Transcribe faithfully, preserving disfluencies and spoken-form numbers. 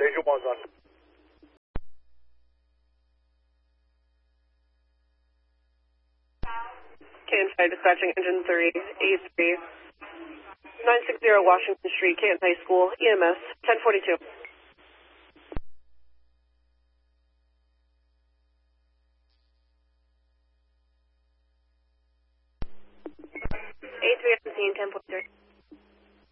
Station one's on. K N five dispatching engine three eight three nine six zero Washington Street, Canton High School, E M S ten forty-two.